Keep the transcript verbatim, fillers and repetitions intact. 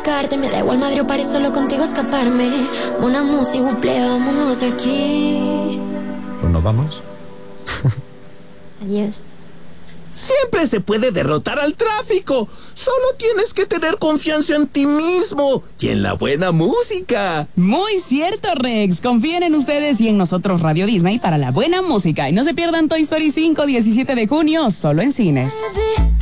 sacarte. Me da igual madre o París, solo contigo escaparme. Una música, buple, vámonos de aquí. Pues nos vamos. Adiós. Siempre se puede derrotar al tráfico. Solo tienes que tener confianza en ti mismo y en la buena música. Muy cierto, Rex. Confíen en ustedes y en nosotros, Radio Disney, para la buena música. Y no se pierdan Toy Story cinco, diecisiete de junio, solo en cines.